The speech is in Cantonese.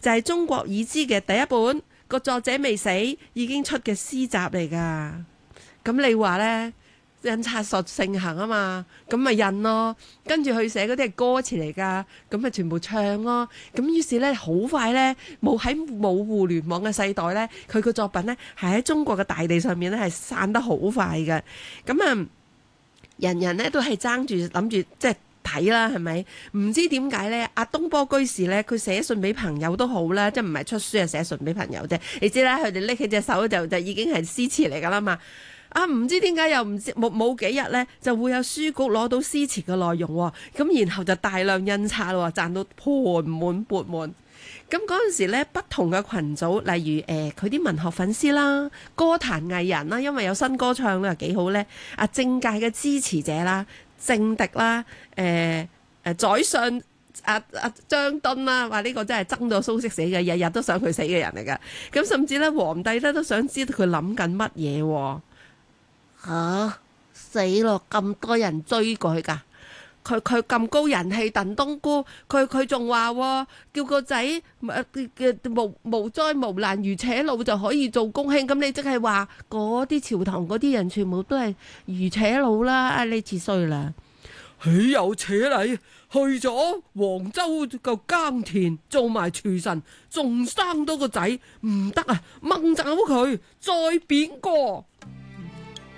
就係中國已知嘅第一本個作者未死已經出嘅詩集嚟㗎。咁你話呢？印刷術盛行啊嘛，咁咪印咯，跟住佢寫嗰啲係歌詞嚟㗎，咁咪全部唱咯。咁於是呢，好快呢，冇互聯網嘅世代呢，佢個作品呢係喺中國嘅大地上面呢係散得好快嘅。咁啊，人人呢都係爭住諗住即係睇啦，係咪？唔知點解呢？阿東坡居士呢，佢寫信俾朋友都好啦，即係唔係出書係寫信俾朋友啫。你知啦，佢哋拎起隻手就已經係詩詞嚟㗎啦嘛。啊，唔知點解又唔知冇幾日呢，就會有書局攞到詩詞嘅內容喎，咁然後就大量印刷喎，賺到盆滿缽滿。咁嗰陣時呢，不同嘅群組，例如佢啲文學粉絲啦、歌壇藝人啦，因為有新歌唱咧，幾好呢。啊，政界嘅支持者啦、政敵啦、宰相張敦啦，話呢個真係憎到蘇軾死嘅，日日都想佢死嘅人嚟㗎。咁甚至呢，皇帝呢都想知道佢諗緊乜嘢喎。死咯！咁多人追佢㗎，佢咁高人氣，鄧冬菇，佢仲話叫個仔無災無難如扯路就可以做公卿，咁你即係話嗰啲朝堂嗰啲人全部都係如扯路啦，呢次衰啦！豈有此理！去咗黃州個耕田做埋廚神，仲生多個仔，唔得啊！掹走佢，再貶過。